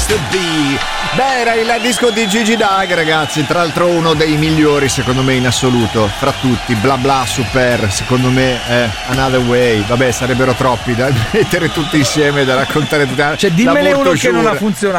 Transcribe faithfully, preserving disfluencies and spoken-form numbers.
Used to Be. Beh, era il disco di Gigi Dag, ragazzi, tra l'altro uno dei migliori secondo me in assoluto, fra tutti. Bla bla super, secondo me è Another Way. Vabbè, sarebbero troppi da mettere tutti insieme, da raccontare tutta. Cioè dimmene uno che non ha funzionato.